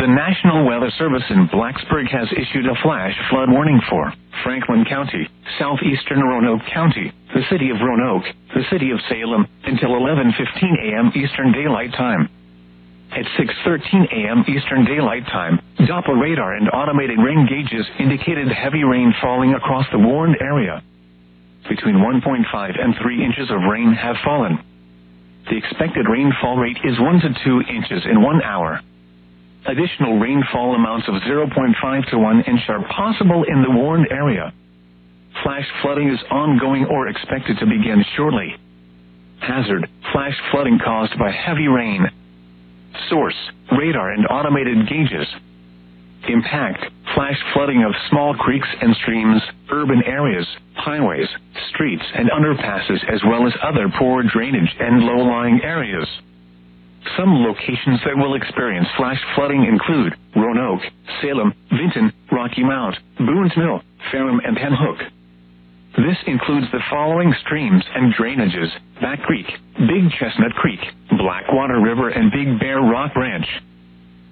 National Weather Service in Blacksburg has issued a flash flood warning for Franklin County, southeastern Roanoke County, the city of Roanoke, the city of Salem, until 11:15 a.m. Eastern Daylight Time. At 6:13 a.m. Eastern Daylight Time, Doppler radar and automated rain gauges indicated heavy rain falling across the warned area. Between 1.5 and 3 inches of rain have fallen. The expected rainfall rate is 1 to 2 inches in 1 hour. Additional rainfall amounts of 0.5 to 1 inch are possible in the warned area. Flash flooding is ongoing or expected to begin shortly. Hazard: flash flooding caused by heavy rain. Source: radar and automated gauges. Impact: flash flooding of small creeks and streams, urban areas, highways, streets and underpasses, as well as other poor drainage and low-lying areas. Some locations that will experience flash flooding include Roanoke, Salem, Vinton, Rocky Mount, Boone's Mill, Ferrum and Penhook. This includes the following streams and drainages: Back Creek, Big Chestnut Creek, Blackwater River and Big Bear Rock Branch.